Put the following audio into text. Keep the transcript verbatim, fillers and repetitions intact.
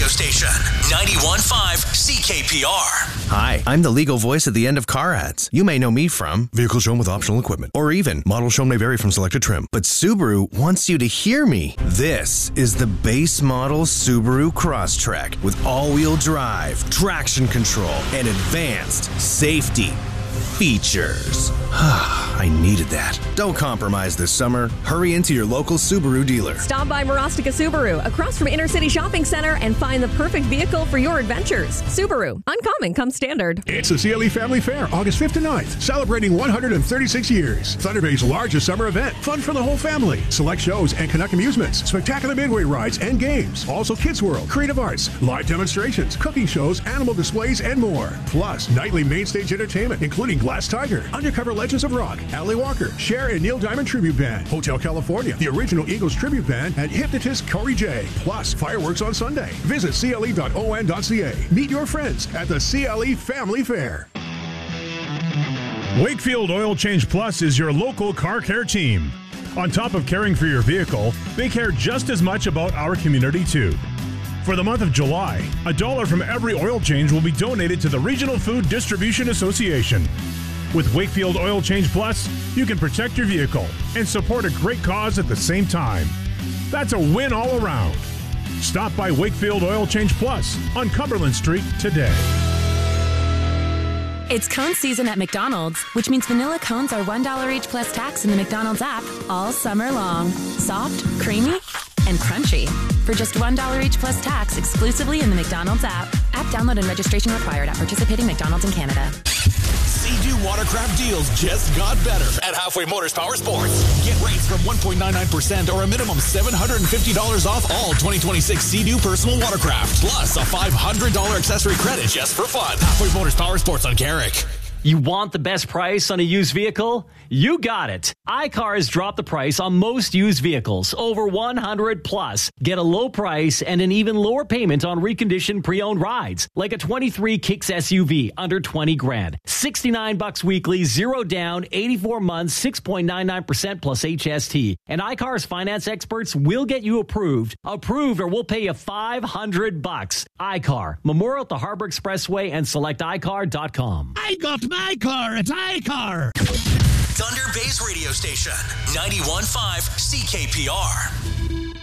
station, ninety-one point five C K P R. Hi, I'm the legal voice at the end of car ads. You may know me from vehicle shown with optional equipment, or even model shown may vary from selected trim. But Subaru wants you to hear me. This is the base model Subaru Crosstrek with all-wheel drive, traction control, and advanced safety features. I needed that. Don't compromise this summer. Hurry into your local Subaru dealer. Stop by Marostica Subaru, across from Inner City Shopping Center, and find the perfect vehicle for your adventures. Subaru, uncommon comes standard. It's the C L E Family Fair, August fifth to ninth, celebrating one hundred thirty-six years. Thunder Bay's largest summer event. Fun for the whole family. Select shows and Canuck amusements, spectacular midway rides and games. Also Kids World, creative arts, live demonstrations, cooking shows, animal displays, and more. Plus, nightly main stage entertainment, including Glass Tiger, Undercover Legends of Rock, Allie Walker, Cher and Neil Diamond Tribute Band, Hotel California, the original Eagles Tribute Band, and hypnotist Corey J. Plus, fireworks on Sunday. Visit C L E dot O N dot C A. Meet your friends at the C L E Family Fair. Wakefield Oil Change Plus is your local car care team. On top of caring for your vehicle, they care just as much about our community too. For the month of July, a dollar from every oil change will be donated to the Regional Food Distribution Association. With Wakefield Oil Change Plus, you can protect your vehicle and support a great cause at the same time. That's a win all around. Stop by Wakefield Oil Change Plus on Cumberland Street today. It's cone season at McDonald's, which means vanilla cones are one dollar each plus tax in the McDonald's app all summer long. Soft, creamy, and crunchy. For just one dollar each plus tax exclusively in the McDonald's app. App download and registration required at participating McDonald's in Canada. Sea-Doo watercraft deals just got better at Halfway Motors Power Sports. Get rates from one point nine nine percent or a minimum seven hundred fifty dollars off all twenty twenty-six Sea-Doo personal watercraft. Plus a five hundred dollars accessory credit just for fun. Halfway Motors Power Sports on Carrick. You want the best price on a used vehicle? You got it. iCar has dropped the price on most used vehicles, over one hundred plus. Get a low price and an even lower payment on reconditioned pre-owned rides, like a twenty-three Kicks S U V under twenty grand. sixty-nine bucks weekly, zero down, eighty-four months, six point nine nine percent plus H S T. And iCar's finance experts will get you approved. Approved or we'll pay you five hundred bucks. iCar, Memorial at the Harbor Expressway and select i car dot com. I got my car at iCar. Thunder Bay's radio station, ninety-one point five C K P R.